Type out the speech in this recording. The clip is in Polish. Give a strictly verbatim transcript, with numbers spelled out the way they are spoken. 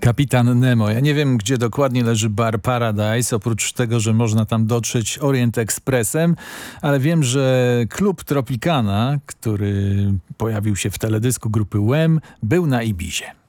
Kapitan Nemo. Ja nie wiem, gdzie dokładnie leży bar Paradise, oprócz tego, że można tam dotrzeć Orient Expressem, ale wiem, że klub Tropicana, który pojawił się w teledysku grupy Wham, był na Ibizie.